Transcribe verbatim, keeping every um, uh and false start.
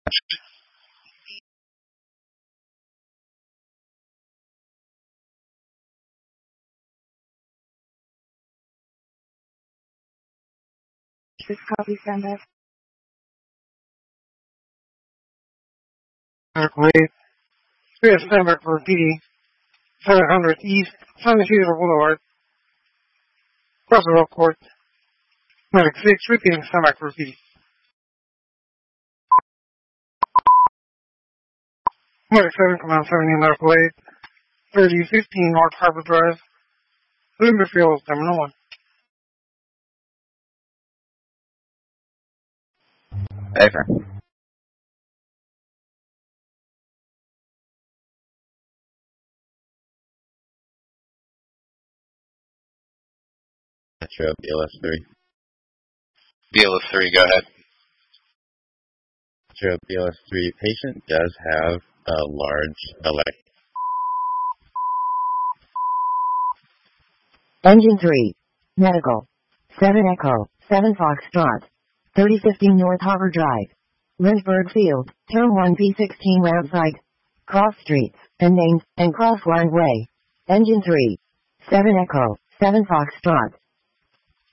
This copy send us. Wait, we have standard for P D, seven hundred East, San Isidro Boulevard, Crossville Court, Medic six, repeating standard for P D. Medic seven, Command seventeen, Medical eight, thirty fifteen North Harbor Drive, Limberfield, Terminal one. Over. Metro B L S three. B L S three, go ahead. Metro B L S three, patient does have a large electric. Engine three. Medical. seven Echo, seven Foxtrot. thirty fifteen North Harbor Drive. Lynchburg Field, Turn one B sixteen round site. Cross streets, and names, and cross line way. Engine three. seven Echo, seven Foxtrot.